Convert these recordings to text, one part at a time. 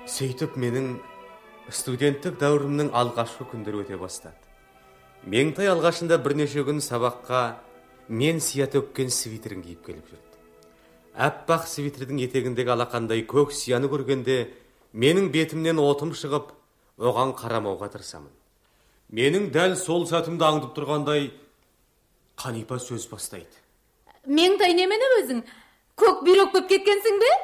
Сөйтіп менің студенттік дәуірімнің алғашқы күндері өте бастады. Меңтай алғашында бірнеше күн сабаққа мен сия төккен свитерін киіп келіп жүрді. Әппақ свитердің етегіндегі алақандай көк сияны көргенде менің бетімнен отым шығып, оған қарамауға тырысамын. Менің дәл сол сәтімді аңдып тұрғандай Қанипа сөз бастайды. Меңтай немене өзің? Көк бүйрек болып кеткенсің бе?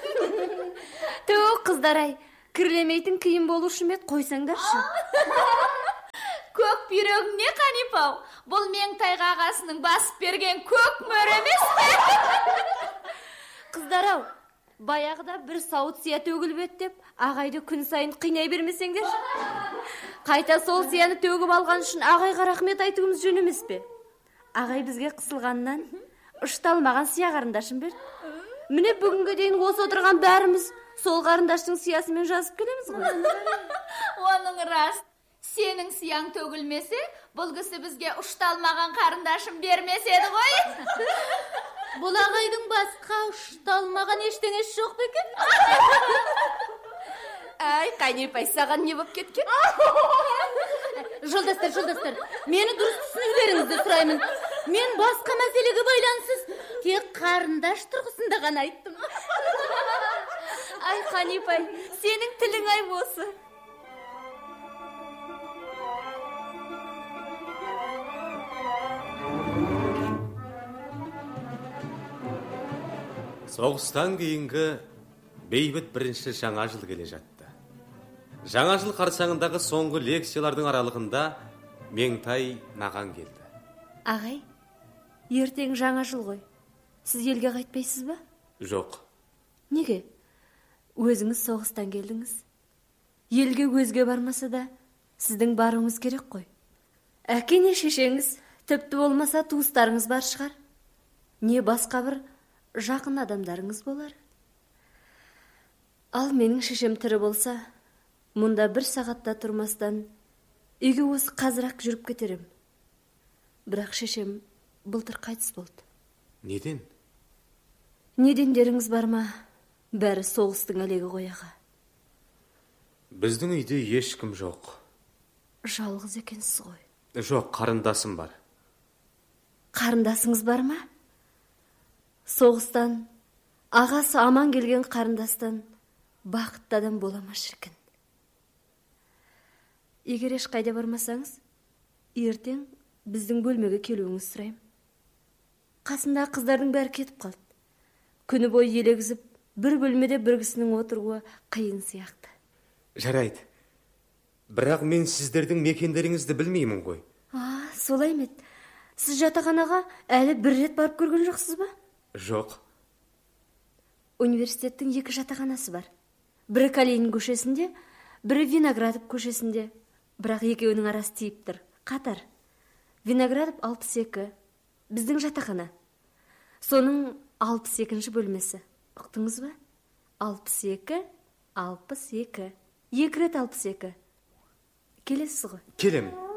Төу, қыздар-ай, кірлемейтін киім болушы мед, қойсаңдаршы. Көк бүйрек не, Қанипау? Бұл Меңтайға ағасының басып берген көк мөр емес пе? Қыздар-ау, баяғыда бір сауыт сия төгіліп еді деп, ағайды күн сайын қинай бермесеңдер. Қайта сол сияны төгіп алған үшін ағайға рахмет айтуымыз жөн емес пе? Ағай бізге қысылғаннан ұшталмаған сия қарындашын берді. Міне бүгінге дейін осы отырған бәріміз сол қарындаштың сиясымен жазып келеміз ғой. Оның рас. Сенің сияң төгілмесе, бұл кісі бізге ұшталмаған қарындашын бермес еді ғой. Бұл ағайдың басқа ұшталмаған ештеңесі жоқ па екен? Ай, Қанипай, саған не болып кеткен? Жолдастар, мені дұрыс түсінулеріңізді сұраймын. Мен басқа мәселеге байлансыз, тек қарындаш тұрғысында ғана айттым. Ай, Қанипай, сенің тілің ай осы. Соғыстан кейінгі бейбіт бірінші жаңа жыл келе жатты. Жаңа жыл қарсаңындағы соңғы лекциялардың аралығында Меңтай маған келді. Ағай, ертең жаңа жыл ғой. Сіз елге қайтпайсыз ба? Жоқ. Неге? Өзіңіз соғыстан келдіңіз. Елге өзге бармаса да, сіздің баруыңыз керек қой. Әкене шешеңіз, тіпті болмаса туыстарыңыз бар шығар. Не басқа бір жақын адамдарыңыз болар. Ал менің шешем тірі болса, мұнда бір сағатта тұрмастан үйге осы қазір-ақ жүріп кетерем. Бірақ шешем былтыр қайтыс болды. Неден? Недендеріңіз бар ма? Бәрі соғыстың әлегі ғой аға. Біздің үйде ешкім жоқ. Жалғыз екенсіз ғой. Жоқ, қарындасым бар. Қарындасыңыз бар ма? Соғыстан, ағасы аман келген қарындастан бақытты адам бола ма шіркін? Егер ешқайда бармасаңыз, ертең біздің бөлмеге келуіңіз сұрайым. Қасында қыздардың бәрі кетіп қалды. Күні бойы елегізіп, бір бөлмеде бір кісінің отыруы қиын сияқты. Жарайды. Бірақ мен сіздердің мекендеріңізді білмеймін ғой. Солай ма еді? Сіз жатақханаға әлі бір рет барып көрген жоқсыз ба? Жоқ. Университеттің 2 жатақханасы бар. Бірі Калинин көшесінде, бірі Виноградов көшесінде. Бірақ екеуінің арасы тиіп тұр. Қатар. Виноградов 62, біздің жатақхана. Соның 62-ші бөлмесі. Ұқтыңыз ба? 62, 62. 2 рет 62. Келесіз ғой? Келем.